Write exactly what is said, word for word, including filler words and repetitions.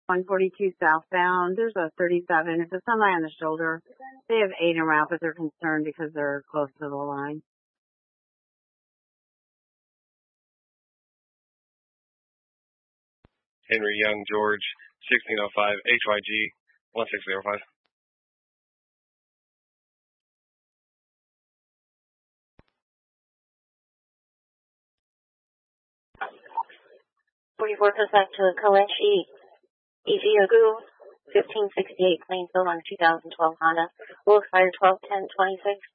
one forty-two southbound. There's a thirty-seven. It's a semi on the shoulder. They have eight en route, but they're concerned because they're close to the line. Henry Young, George, sixteen oh five, H Y G, one six zero five. forty-four goes back to Kalechi Ijiagu, fifteen sixty-eight Plainfield on two thousand twelve Honda. Will expire twelve ten twenty-six.